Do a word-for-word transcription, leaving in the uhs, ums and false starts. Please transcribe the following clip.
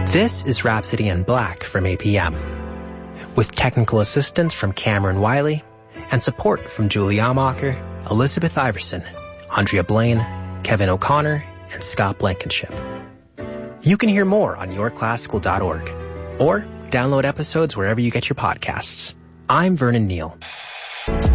This is Rhapsody in Black from A P M, with technical assistance from Cameron Wiley and support from Julie Amacher, Elizabeth Iverson, Andrea Blaine, Kevin O'Connor, and Scott Blankenship. You can hear more on your classical dot org or download episodes wherever you get your podcasts. I'm Vernon Neal.